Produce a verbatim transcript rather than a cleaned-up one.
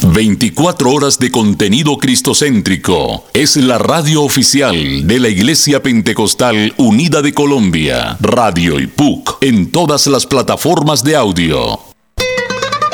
veinticuatro horas de contenido cristocéntrico. Es la radio oficial de la Iglesia Pentecostal Unida de Colombia. Radio I P U C en todas las plataformas de audio.